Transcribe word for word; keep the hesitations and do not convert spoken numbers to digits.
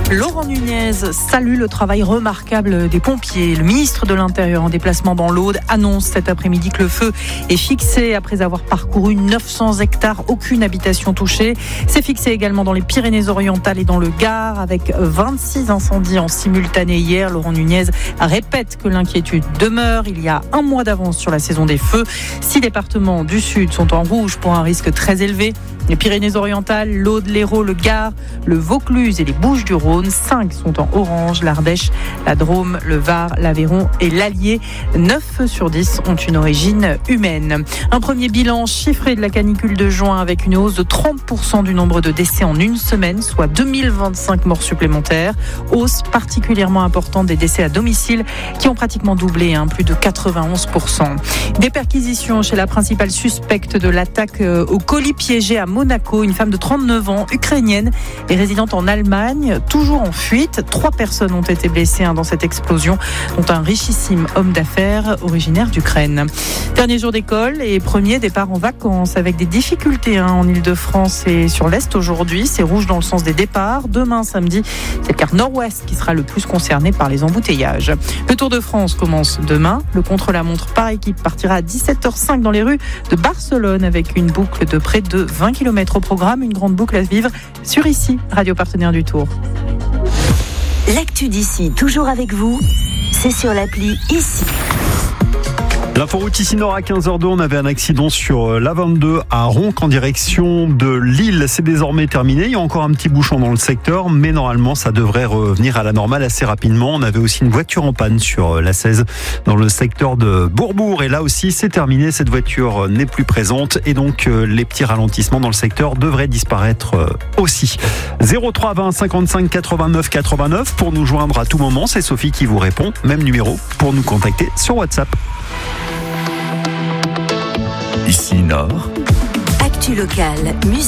Laurent Nunez salue le travail remarquable des pompiers. Le ministre de l'Intérieur en déplacement dans l'Aude annonce cet après-midi que le feu est fixé après avoir parcouru neuf cents hectares, aucune habitation touchée. C'est fixé également dans les Pyrénées-Orientales et dans le Gard avec vingt-six incendies en simultané hier. Laurent Nunez répète que l'inquiétude demeure. Il y a un mois d'avance sur la saison des feux. Six départements du Sud sont en rouge pour un risque très élevé. Les Pyrénées-Orientales, l'Aude, l'Hérault, le Gard, le Vaucluse et les Bouches-du-Rhône. Cinq sont en orange. L'Ardèche, la Drôme, le Var, l'Aveyron et l'Allier. Neuf feux sur dix ont une origine humaine. Un premier bilan chiffré de la canicule de juin avec une hausse de trente pour cent du nombre de décès en une semaine, soit deux mille vingt-cinq morts supplémentaires. Hausse particulièrement importante des décès à domicile qui ont pratiquement doublé, hein, plus de quatre-vingt-onze pour cent. Des perquisitions chez la principale suspecte de l'attaque au colis piégé à Monaco, une femme de trente-neuf ans, ukrainienne et résidente en Allemagne, toujours en fuite. Trois personnes ont été blessées hein, dans cette explosion, dont un richissime homme d'affaires originaire d'Ukraine. Dernier jour d'école et premier départ en vacances avec des difficultés hein, en Ile-de-France et sur l'Est aujourd'hui. C'est rouge dans le sens des départs. Demain, samedi, c'est le quart nord-ouest qui sera le plus concerné par les embouteillages. Le Tour de France commence demain. Le contre-la-montre par équipe partira à dix-sept heures cinq dans les rues de Barcelone avec une boucle de près de vingt kilomètres au programme. Une grande boucle à vivre sur ici, radio partenaire du Tour. L'actu d'ici, toujours avec vous, c'est sur l'appli ici. L'inforoute ici Nord à quinze heures deux, on avait un accident sur l'A vingt-deux à Ronques en direction de Lille. C'est désormais terminé. Il y a encore un petit bouchon dans le secteur, mais normalement ça devrait revenir à la normale assez rapidement. On avait aussi une voiture en panne sur l'A seize dans le secteur de Bourbourg. Et là aussi c'est terminé, cette voiture n'est plus présente et donc les petits ralentissements dans le secteur devraient disparaître aussi. zéro trois vingt cinquante-cinq quatre-vingt-neuf quatre-vingt-neuf pour nous joindre à tout moment. C'est Sophie qui vous répond. Même numéro pour nous contacter sur WhatsApp. Ici Nord. Actu locale, musique.